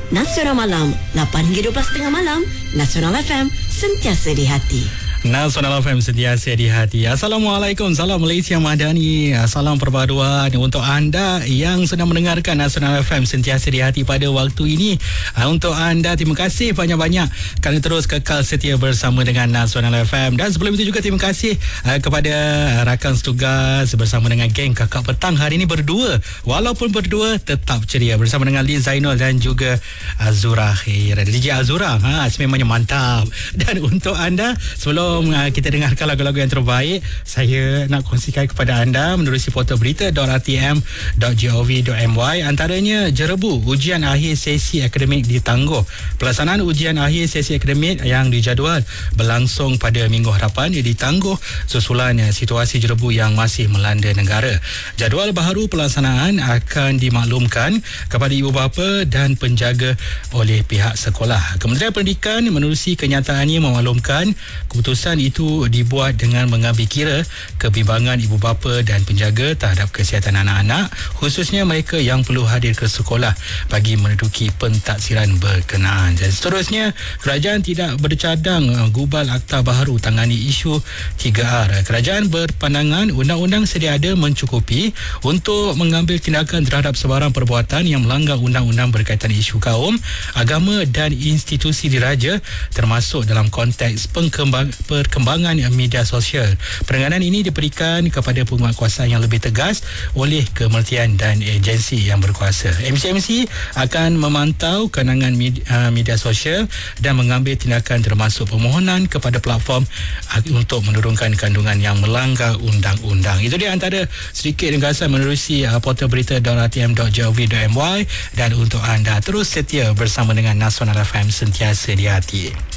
Nasional Malam 8 hingga 12.30 malam. Nasional FM, sentiasa di hati. Nasional FM, sentiasa di hati. Assalamualaikum, salam Malaysia Madani, salam perpaduan untuk anda yang sedang mendengarkan Nasional FM sentiasa di hati pada waktu ini. Untuk anda, terima kasih banyak-banyak kerana terus kekal setia bersama dengan Nasional FM. Dan sebelum itu juga terima kasih kepada rakan setugas bersama dengan geng Kakak Petang. Hari ini berdua, walaupun berdua tetap ceria bersama dengan Lee Zainul dan juga Azura Khair. DJ Azura, sememangnya mantap. Dan untuk anda, sebelum kita dengarkan lagu-lagu yang terbaik, saya nak kongsikan kepada anda menerusi portal berita.rtm.gov.my. Antaranya Jerebu, ujian akhir sesi akademik ditangguh. Pelaksanaan ujian akhir sesi akademik yang dijadual berlangsung pada Minggu hadapan ditangguh susulan situasi Jerebu yang masih melanda negara. Jadual baharu pelaksanaan akan dimaklumkan kepada ibu bapa dan penjaga oleh pihak sekolah. Kementerian Pendidikan menerusi kenyataannya memaklumkan keputusan itu dibuat dengan mengambil kira kebimbangan ibu bapa dan penjaga terhadap kesihatan anak-anak, khususnya mereka yang perlu hadir ke sekolah bagi menduduki pentaksiran berkenaan. Dan seterusnya, kerajaan tidak bercadang gubal akta baharu tangani isu 3R. Kerajaan berpandangan undang-undang sedia ada mencukupi untuk mengambil tindakan terhadap sebarang perbuatan yang melanggar undang-undang berkaitan isu kaum, agama dan institusi diraja, termasuk dalam konteks perkembangan media sosial. Peneganan ini diberikan kepada penguatkuasaan yang lebih tegas oleh kementerian dan agensi yang berkuasa. MCMC akan memantau kenangan media sosial dan mengambil tindakan termasuk permohonan kepada platform untuk menurunkan kandungan yang melanggar undang-undang. Itu dia antara sedikit ringkasan menerusi portal berita.rtm.gov.my. Dan untuk anda terus setia bersama dengan Nasional FM sentiasa di hati.